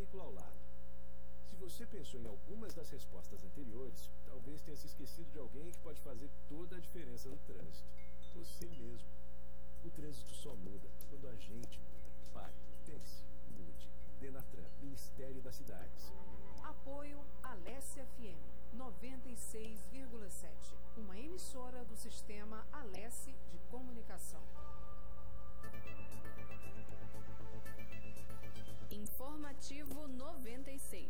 veículo ao lado. Se você pensou em algumas das respostas anteriores, talvez tenha se esquecido de alguém que pode fazer toda a diferença no trânsito. Você mesmo. O trânsito só muda quando a gente muda. Pare, pense, mude. Denatran, Ministério das Cidades. Apoio Alesse FM 96,7. Uma emissora do sistema Alesse de comunicação. Informativo 96.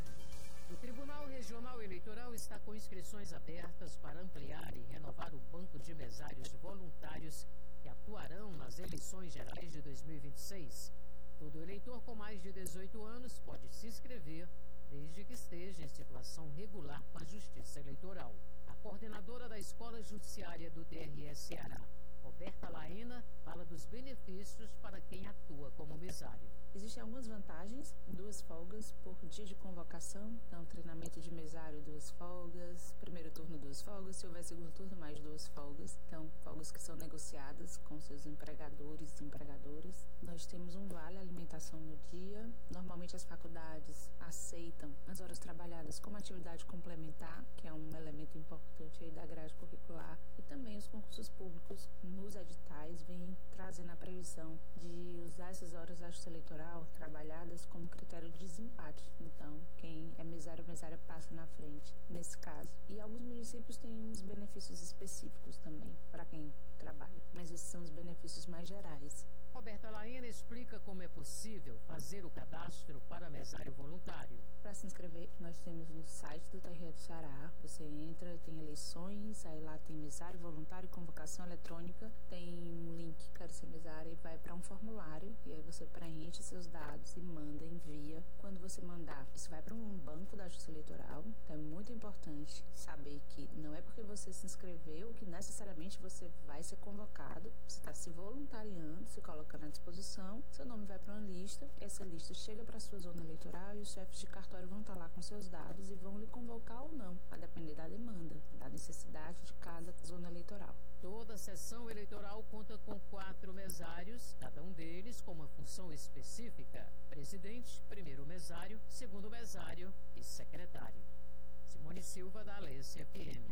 O Tribunal Regional Eleitoral está com inscrições abertas para ampliar e renovar o banco de mesários voluntários que atuarão nas eleições gerais de 2026. Todo eleitor com mais de 18 anos pode se inscrever, desde que esteja em situação regular com a Justiça Eleitoral. A coordenadora da Escola Judiciária do TRE Ceará, Roberta Laena, fala dos benefícios para quem atua como mesário. Existem algumas vantagens, 2 folgas por dia de convocação, então treinamento de mesário 2 folgas, primeiro turno 2 folgas, se houver segundo turno mais 2 folgas, então folgas que são negociadas com seus empregadores e empregadoras. Nós temos um vale alimentação no dia, normalmente as faculdades aceitam as horas trabalhadas como atividade complementar, que é um elemento importante aí da grade curricular, e também os concursos públicos nos editais vêm trazendo a previsão de usar essas horas da justiça eleitoral trabalhadas como critério de desempate. Então, quem é mesário ou mesária passa na frente nesse caso. E alguns municípios têm uns benefícios específicos também para quem trabalha, mas esses são os benefícios mais gerais. Roberta Laena explica como é possível fazer o cadastro para mesário voluntário. Para se inscrever, nós temos no site do TRE do Ceará. Você entra, tem eleições, aí lá tem mesário voluntário, convocação eletrônica, tem um link, quero ser mesária, e vai para um formulário, e aí você preenche seus dados e manda, envia. Quando você mandar, isso vai para um banco da Justiça Eleitoral. Então é muito importante saber que não é porque você se inscreveu que necessariamente você vai ser convocado. Você está se voluntariando, se colocando à disposição, seu nome vai para uma lista, essa lista chega para a sua zona eleitoral e os chefes de cartório vão estar lá com seus dados e vão lhe convocar ou não, a depender da demanda, da necessidade de cada zona eleitoral. Toda sessão eleitoral conta com 4 mesários, cada um deles com uma função específica: presidente, primeiro mesário, segundo mesário e secretário. Simone Silva, da Alesse FM.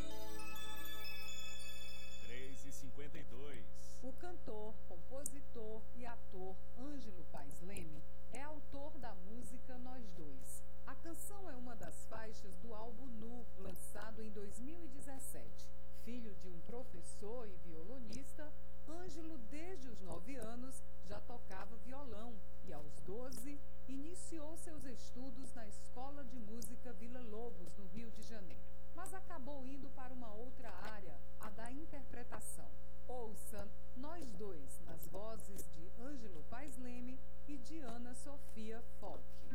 3h52. O cantor, compositor e ator Ângelo Paes Leme é autor da música Nós Dois. A canção é uma das faixas do álbum Nu, lançado em 2017. Filho de um professor e violonista, Ângelo, desde os 9 anos, já tocava violão e, aos 12, iniciou seus estudos na Escola de Música Vila Lobos, no Rio de Janeiro. Mas acabou indo para uma outra área, a da interpretação. Ouça Nós Dois, nas vozes de Ângelo Paes Leme e de Ana Sofia Folk.